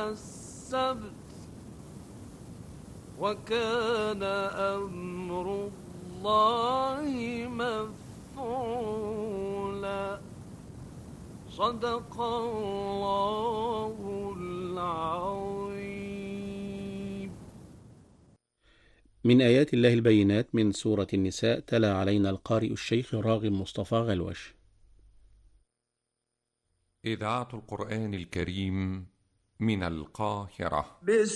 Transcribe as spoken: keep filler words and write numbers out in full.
السبت وكان أمر الله مفعولا. صدق الله العظيم. من آيات الله البينات من سورة النساء، تلا علينا القارئ الشيخ راغب مصطفى غلوش. إذاعة القرآن الكريم من القاهرة.